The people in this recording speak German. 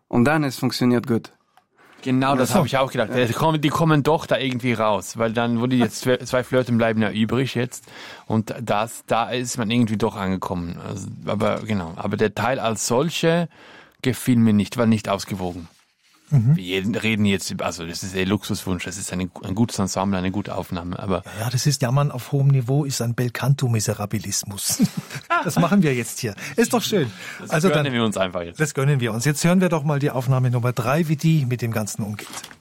Und dann es funktioniert gut. Genau, das habe ich auch gedacht. Die kommen doch da irgendwie raus, weil dann wurde jetzt 2 Flöten bleiben ja übrig jetzt und da ist man irgendwie doch angekommen. Also, aber der Teil als solche gefiel mir nicht, war nicht ausgewogen. Wir reden jetzt, also das ist ein Luxuswunsch, das ist ein gutes Ensemble, eine gute Aufnahme, aber... Ja, das ist Jammern auf hohem Niveau, ist ein Belcanto-Miserabilismus. Das machen wir jetzt hier. Ist doch schön. Das gönnen wir uns einfach jetzt. Das gönnen wir uns. Jetzt hören wir doch mal die Aufnahme Nummer 3, wie die mit dem Ganzen umgeht.